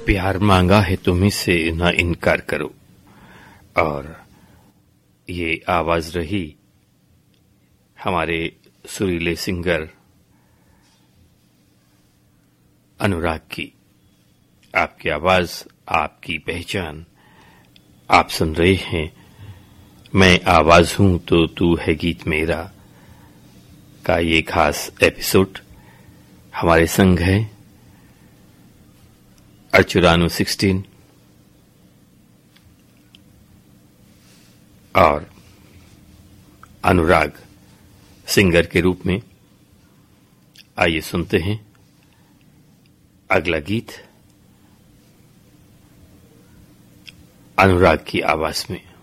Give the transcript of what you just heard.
प्यार मांगा है तुम्हीं से न इनकार करो। और ये आवाज रही हमारे सुरीले सिंगर अनुराग की। आपकी आवाज, आपकी पहचान। आप सुन रहे हैं मैं आवाज हूं तो तू है गीत मेरा का ये खास एपिसोड। हमारे संग है अर्चुरानु 16 और अनुराग सिंगर के रूप में। आइए सुनते हैं अगला गीत अनुराग की आवाज में।